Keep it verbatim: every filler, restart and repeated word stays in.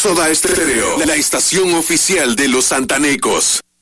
Soda Estéreo, la estación oficial de los santanecos.